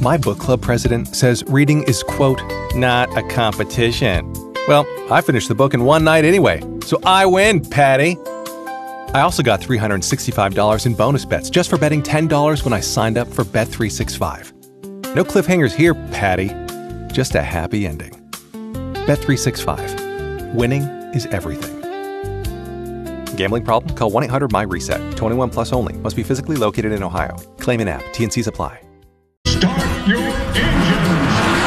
My book club president says reading is, quote, not a competition. Well, I finished the book in one night anyway, so I win, Patty. I also got $365 in bonus bets just for betting $10 when I signed up for Bet365. No cliffhangers here, Patty. Just a happy ending. Bet365. Winning is everything. Gambling problem? Call 1-800-MY-RESET. 21 plus only. Must be physically located in Ohio. Claim in app. T&Cs apply. Start your engines!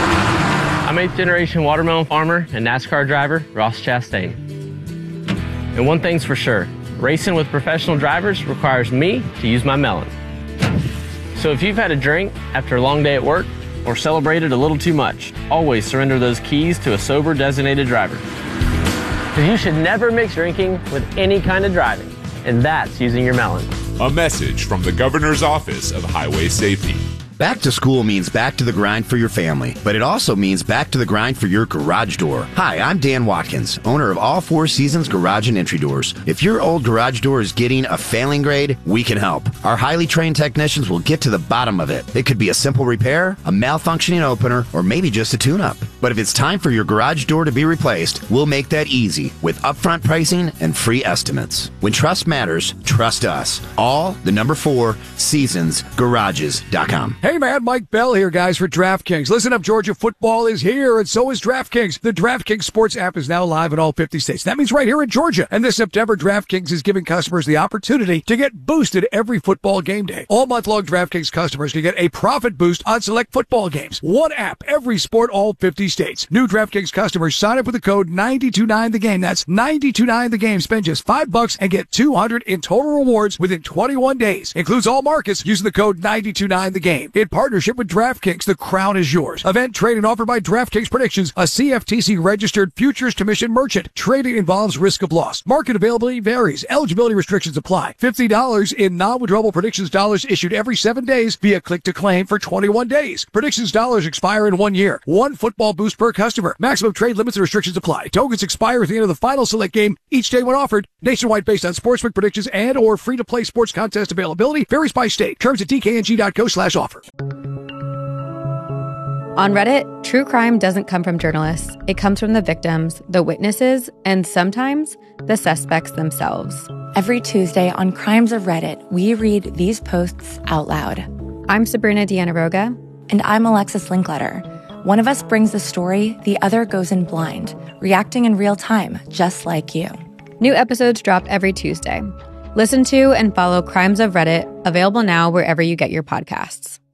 I'm 8th generation watermelon farmer and NASCAR driver Ross Chastain. And one thing's for sure, racing with professional drivers requires me to use my melon. So if you've had a drink after a long day at work or celebrated a little too much, always surrender those keys to a sober designated driver. Because you should never mix drinking with any kind of driving, and that's using your melon. A message from the Governor's Office of Highway Safety. Back to school means back to the grind for your family, but it also means back to the grind for your garage door. Hi, I'm Dan Watkins, owner of All Four Seasons Garage and Entry Doors. If your old garage door is getting a failing grade, we can help. Our highly trained technicians will get to the bottom of it. It could be a simple repair, a malfunctioning opener, or maybe just a tune-up. But if it's time for your garage door to be replaced, we'll make that easy with upfront pricing and free estimates. When trust matters, trust us. All the number 4 seasonsgarages.com. Hey man, Mike Bell here, guys, for DraftKings. Listen up, Georgia football is here, and so is DraftKings. The DraftKings Sports app is now live in all 50 states. That means right here in Georgia. And this September, DraftKings is giving customers the opportunity to get boosted every football game day. All month long, DraftKings customers can get a profit boost on select football games. One app, every sport, all 50 states. New DraftKings customers sign up with the code 929THEGAME. That's 929THEGAME. Spend just $5 and get $200 in total rewards within 21 days. Includes all markets using the code 929THEGAME. In partnership with DraftKings, the crown is yours. Event trading offered by DraftKings Predictions, a CFTC registered futures commission merchant. Trading involves risk of loss. Market availability varies. Eligibility restrictions apply. $50 in non-withdrawable predictions dollars issued every 7 days via click to claim for 21 days. Predictions dollars expire in 1 year. One football boost per customer. Maximum trade limits and restrictions apply. Tokens expire at the end of the final select game each day when offered. Nationwide based on sportsbook predictions and or free-to-play sports contest availability. Varies by state. Terms at dkng.co/offer. On Reddit, true crime doesn't come from journalists. It comes from the victims, the witnesses, and sometimes the suspects themselves. Every Tuesday on Crimes of Reddit, we read these posts out loud. I'm Sabrina Dianaroga. And I'm Alexis Linkletter. One of us brings the story, the other goes in blind, reacting in real time, just like you. New episodes drop every Tuesday. Listen to and follow Crimes of Reddit, available now wherever you get your podcasts.